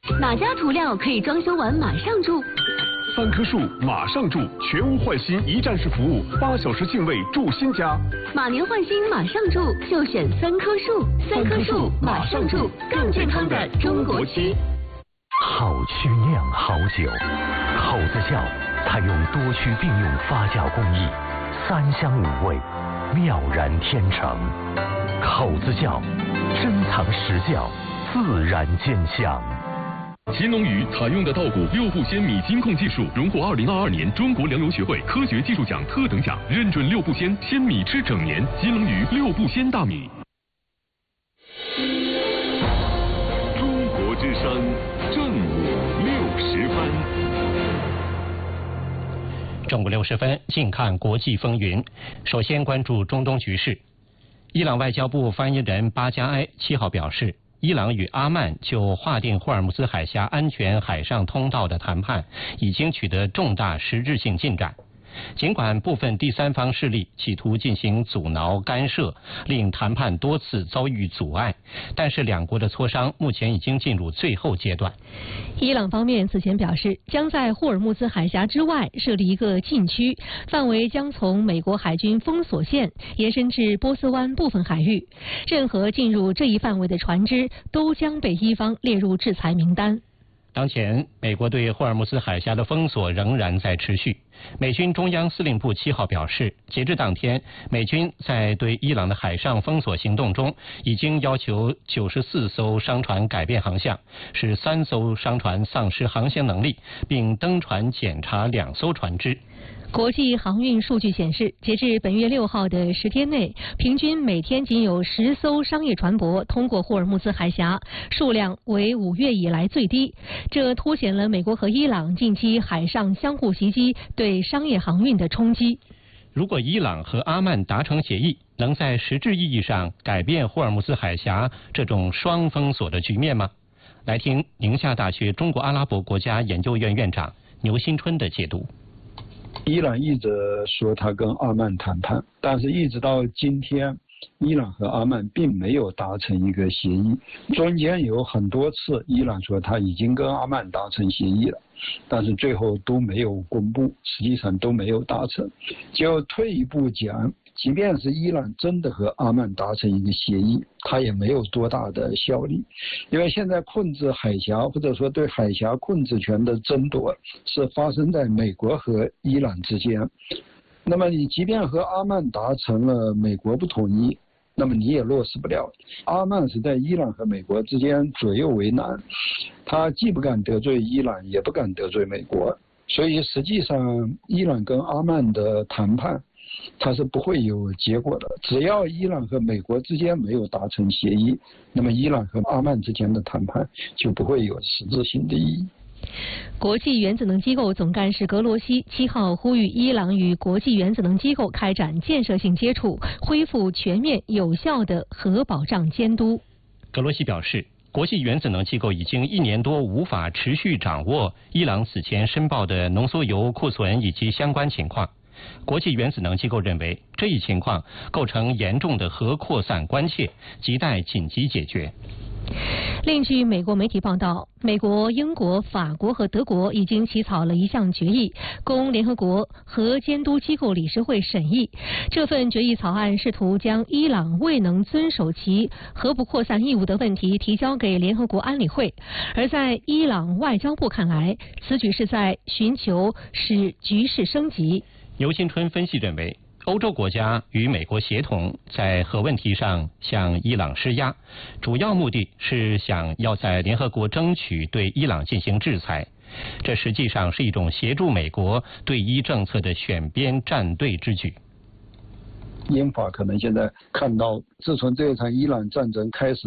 哪家涂料可以装修完马上住 ？3棵树马上住，全屋换新一站式服务，8小时净位住新家。 马年换新马上住，就选3棵树。3棵树马上住，更健康的中国区。 好曲酿好酒，口子窖采用多区并用发酵工艺，3香5味，妙然天成。口子窖珍藏实窖，自然兼香。 新龙鱼采用的稻谷6步鲜米金控技术，荣获2022年中国粮油学会科学技术奖特等奖，认准6步鲜鲜米吃整年。新龙鱼6步鲜大米。 中国之声正午60分。 正午60分，近看国际风云。首先关注中东局势。伊朗外交部发言人巴加埃7号表示，伊朗与阿曼就划定霍尔木兹海峡安全海上通道的谈判已经取得重大实质性进展。尽管部分第三方势力企图进行阻挠干涉，令谈判多次遭遇阻碍，但是两国的磋商目前已经进入最后阶段。 伊朗方面此前表示，将在霍尔木兹海峡之外设立一个禁区，范围将从美国海军封锁线延伸至波斯湾部分海域，任何进入这一范围的船只都将被伊方列入制裁名单。 当前，美国对霍尔木兹海峡的封锁仍然在持续。美军中央司令部7号表示，截至当天，美军在对伊朗的海上封锁行动中，已经要求94艘商船改变航向，使3艘商船丧失航行能力，并登船检查2艘船只。 国际航运数据显示，截至本月6号的10天内，平均每天仅有10艘商业船舶通过霍尔木兹海峡，数量为5月以来最低。这凸显了美国和伊朗近期海上相互袭击对商业航运的冲击。 如果伊朗和阿曼达成协议，能在实质意义上改变霍尔木兹海峡这种双封锁的局面吗？来听宁夏大学中国阿拉伯国家研究院院长牛新春的解读。 伊朗一直说他跟阿曼谈判，但是一直到今天，伊朗和阿曼并没有达成一个协议。中间有很多次，伊朗说他已经跟阿曼达成协议了，但是最后都没有公布，实际上都没有达成。就退一步讲，即便是伊朗真的和阿曼达成一个协议，它也没有多大的效力，因为现在控制海峡或者说对海峡控制权的争夺是发生在美国和伊朗之间。那么你即便和阿曼达成了，美国不同意，那么你也落实不了。阿曼是在伊朗和美国之间左右为难，他既不敢得罪伊朗，也不敢得罪美国，所以实际上伊朗跟阿曼的谈判它是不会有结果的。只要伊朗和美国之间没有达成协议，那么伊朗和阿曼之间的谈判就不会有实质性的意义。 国际原子能机构总干事格罗西7号呼吁伊朗与国际原子能机构开展建设性接触，恢复全面有效的核保障监督。 格罗西表示，国际原子能机构已经1年多无法持续掌握伊朗此前申报的浓缩铀库存以及相关情况。国际原子能机构认为，这一情况构成严重的核扩散关切，亟待紧急解决。 另据美国媒体报道，美国、英国、法国和德国已经起草了一项决议，供联合国核监督机构理事会审议。这份决议草案试图将伊朗未能遵守其核不扩散义务的问题提交给联合国安理会，而在伊朗外交部看来，此举是在寻求使局势升级。 牛新春分析认为，欧洲国家与美国协同在核问题上向伊朗施压，主要目的是想要在联合国争取对伊朗进行制裁。这实际上是一种协助美国对伊政策的选边站队之举。 英法可能现在看到，自从这一场伊朗战争开始